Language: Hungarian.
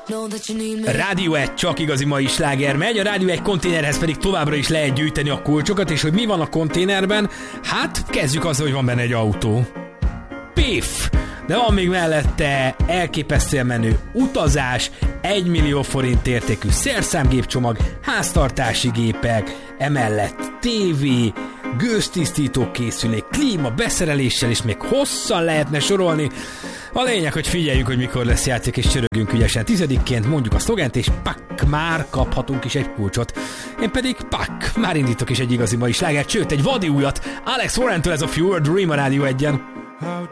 Rádió 1 csak igazi mai sláger megy, a Rádió 1 konténerhez pedig továbbra is lehet gyűjteni a kulcsokat, és hogy mi van a konténerben? Hát kezdjük azzal, hogy van benne egy autó. Piff! De van még mellette elképesztően menő utazás, 1 millió forint értékű szerszámgépcsomag, háztartási gépek, emellett tévé, gőztisztító készülék, klíma, beszereléssel, és még hosszan lehetne sorolni. A lényeg, hogy figyeljünk, hogy mikor lesz játék, és csörögjünk ügyesen 10-ként, mondjuk a szlogent, és pak, már kaphatunk is egy kulcsot. Én pedig pak, már indítok is egy igazi mai slágert, sőt egy vadi újat, Alex Warrentől ez a Fewer Dream a Rádió 1-en. How